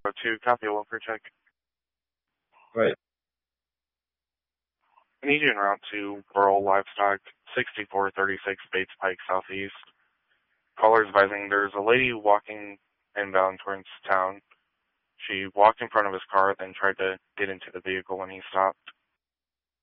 Bravo 2, copy a welfare check. Right. I need you en route to Rural Livestock, 6436 Bates Pike Southeast. Caller advising there's a lady walking inbound towards town. She walked in front of his car, then tried to get into the vehicle when he stopped.